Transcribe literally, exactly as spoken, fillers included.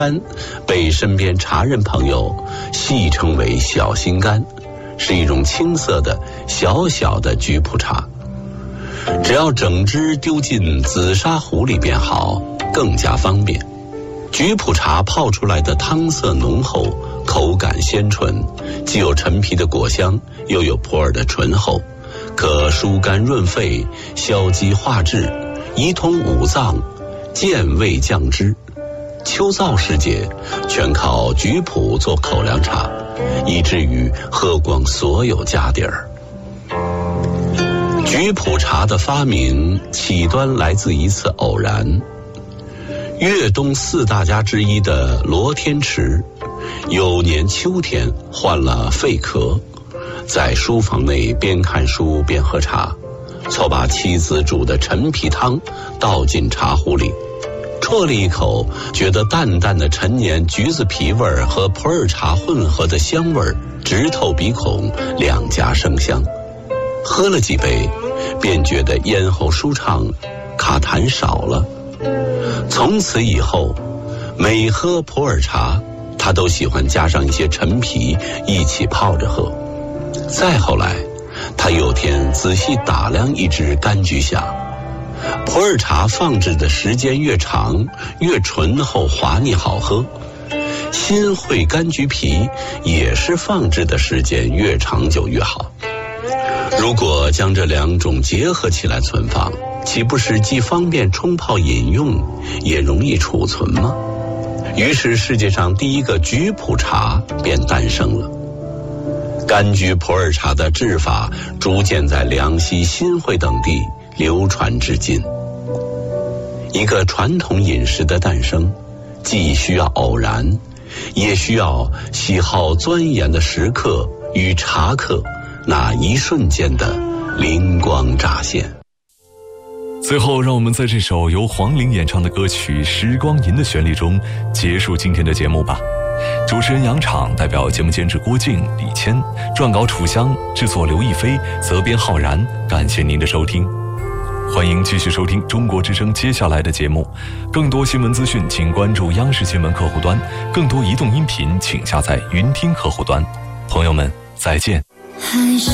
被身边茶人朋友戏称为小心肝，是一种青色的小小的菊普茶，只要整只丢进紫砂壶里便好，更加方便。菊普茶泡出来的汤色浓厚，口感鲜醇，既有陈皮的果香，又有普洱的醇厚，可疏肝润肺，消积化滞，移通五脏，健胃降脂。秋燥时节，全靠菊普做口粮茶，以至于喝光所有家底儿。菊普茶的发明起端来自一次偶然。粤东四大家之一的罗天池，有年秋天患了肺咳，在书房内边看书边喝茶，错把妻子煮的陈皮汤倒进茶壶里，啜了一口，觉得淡淡的陈年橘子皮味儿和普洱茶混合的香味儿直透鼻孔，两家生香。喝了几杯，便觉得咽喉舒畅，卡痰少了。从此以后，每喝普洱茶，他都喜欢加上一些陈皮一起泡着喝。再后来，他有天仔细打量一只柑橘下，普洱茶放置的时间越长，越醇厚滑腻好喝。新会柑橘皮也是放置的时间越长久越好。如果将这两种结合起来存放，岂不是既方便冲泡饮用，也容易储存吗？于是世界上第一个菊普茶便诞生了。柑橘普洱茶的制法逐渐在梁溪、新会等地流传至今。一个传统饮食的诞生，既需要偶然，也需要喜好钻研的食客与茶客那一瞬间的灵光乍现。 最后，让我们在这首由黄龄演唱的歌曲《时光吟》的旋律中结束今天的节目吧。主持人杨昶，代表节目监制郭靖、李谦，撰稿楚香，制作刘亦菲，责编浩然。感谢您的收听，欢迎继续收听中国之声接下来的节目。更多新闻资讯，请关注央视新闻客户端；更多移动音频，请下载云听客户端。朋友们，再见。